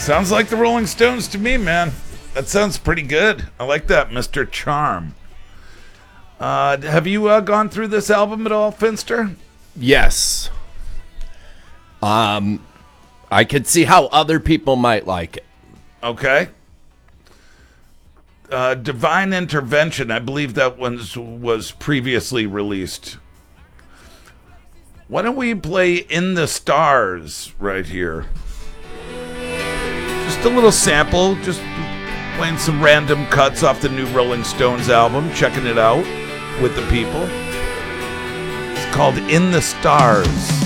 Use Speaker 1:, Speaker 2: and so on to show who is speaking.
Speaker 1: Sounds like the Rolling Stones to me, man. That sounds pretty good. I like that, Mr. Charm. Have you gone through this album at all, Finster?
Speaker 2: Yes. I could see how other people might like it.
Speaker 1: Okay. Divine Intervention, I believe that one was previously released. Why don't we play In the Stars right here? Just a little sample, just playing some random cuts off the new Rolling Stones album, checking it out with the people. It's called In the Stars.